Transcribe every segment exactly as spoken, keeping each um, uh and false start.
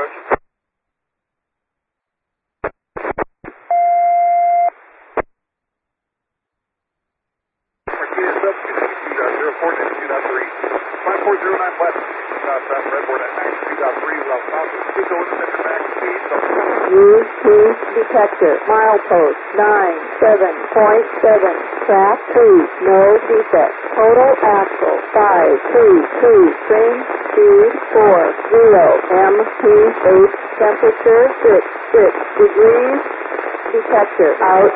Coach. Marquez up to zero four ninety-two point three. five four zero nine west. South south Redboard at ninety-two point three. South south. Speed over the center back speed. Use cruise detector. Milepost nine seven point seven. Track two. No defect. Total axle five three two. Train speed four zero. M P H temperature six six degrees. Detector out.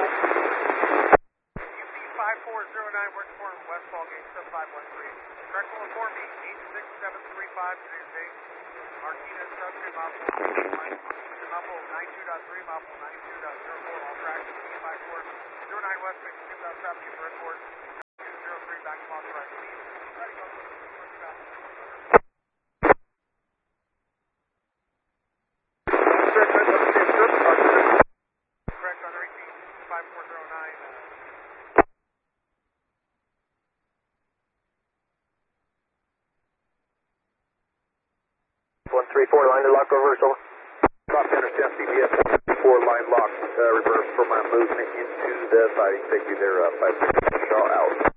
five four zero nine West Form West Ballgate seven five one three. Correct will inform me eight six seven three five today's date. Martinez subject Mapple Mapple ninety-two point three Mapple ninety-two point zero four all tracks five four zero nine West fifty-two South South East Redboard two zero three back to authorized speed. Ready go. Correct on eighteen five four zero nine. one three four, line to lock reversal. Top center, C B S four line lock, uh, reverse for my movement into the siding. Take me there, uh, five six, out.